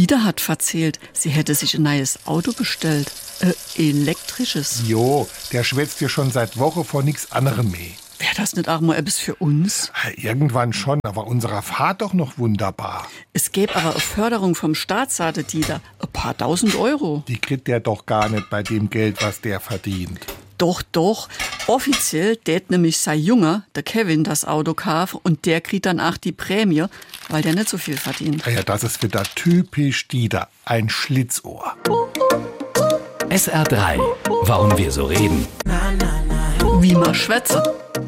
Dieter hat erzählt, sie hätte sich ein neues Auto bestellt. Elektrisches. Jo, der schwätzt dir schon seit Wochen vor nichts anderem mehr. Wäre das nicht auch mal etwas für uns? Irgendwann schon, aber unserer Fahrt doch noch wunderbar. Es gäbe aber eine Förderung vom Staat, sagte Dieter. Ein paar tausend Euro. Die kriegt der doch gar nicht bei dem Geld, was der verdient. Doch. Offiziell tät nämlich sein Junge, der Kevin, das Auto kaufen und der kriegt dann auch die Prämie, weil der nicht so viel verdient. Ja, das ist wieder typisch Dieter. Ein Schlitzohr. SR3. Warum wir so reden. Wie man schwätze.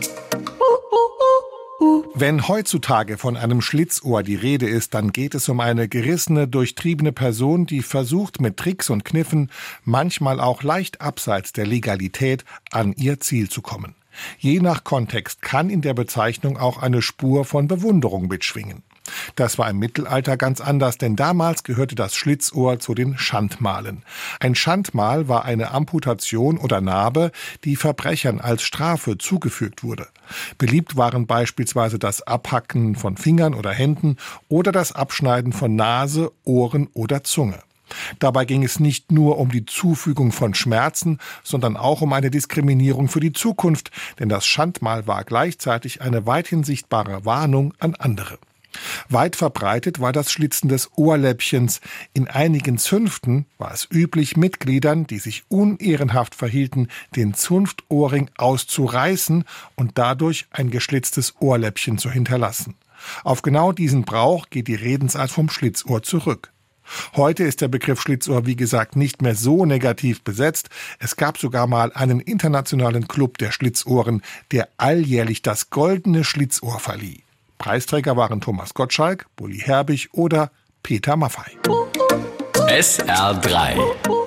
Wenn heutzutage von einem Schlitzohr die Rede ist, dann geht es um eine gerissene, durchtriebene Person, die versucht, mit Tricks und Kniffen, manchmal auch leicht abseits der Legalität, an ihr Ziel zu kommen. Je nach Kontext kann in der Bezeichnung auch eine Spur von Bewunderung mitschwingen. Das war im Mittelalter ganz anders, denn damals gehörte das Schlitzohr zu den Schandmalen. Ein Schandmal war eine Amputation oder Narbe, die Verbrechern als Strafe zugefügt wurde. Beliebt waren beispielsweise das Abhacken von Fingern oder Händen oder das Abschneiden von Nase, Ohren oder Zunge. Dabei ging es nicht nur um die Zufügung von Schmerzen, sondern auch um eine Diskriminierung für die Zukunft, denn das Schandmal war gleichzeitig eine weithin sichtbare Warnung an andere. Weit verbreitet war das Schlitzen des Ohrläppchens. In einigen Zünften war es üblich, Mitgliedern, die sich unehrenhaft verhielten, den Zunftohrring auszureißen und dadurch ein geschlitztes Ohrläppchen zu hinterlassen. Auf genau diesen Brauch geht die Redensart vom Schlitzohr zurück. Heute ist der Begriff Schlitzohr, wie gesagt, nicht mehr so negativ besetzt. Es gab sogar mal einen internationalen Club der Schlitzohren, der alljährlich das goldene Schlitzohr verlieh. Preisträger waren Thomas Gottschalk, Bully Herbig oder Peter Maffay. SR3